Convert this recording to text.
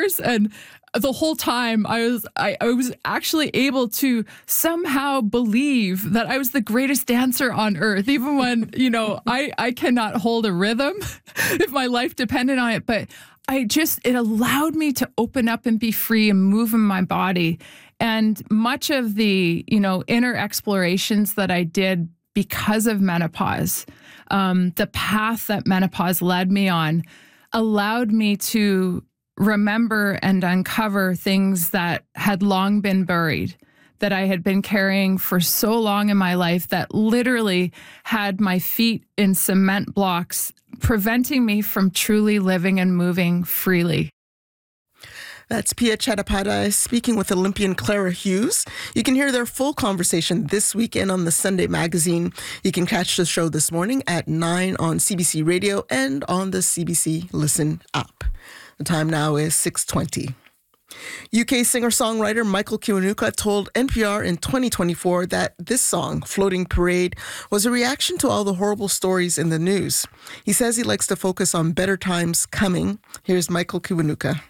years. And the whole time I was actually able to somehow believe that I was the greatest dancer on earth, even when, I cannot hold a rhythm if my life depended on it. But it allowed me to open up and be free and move in my body. And much of the, inner explorations that I did because of menopause, the path that menopause led me on allowed me to remember and uncover things that had long been buried, that I had been carrying for so long in my life that literally had my feet in cement blocks, preventing me from truly living and moving freely. That's Pia Chattopadhyay speaking with Olympian Clara Hughes. You can hear their full conversation this weekend on the Sunday Magazine. You can catch the show this morning at 9 on CBC Radio and on the CBC Listen app. The time now is 6:20. UK singer-songwriter Michael Kiwanuka told NPR in 2024 that this song, Floating Parade, was a reaction to all the horrible stories in the news. He says he likes to focus on better times coming. Here's Michael Kiwanuka.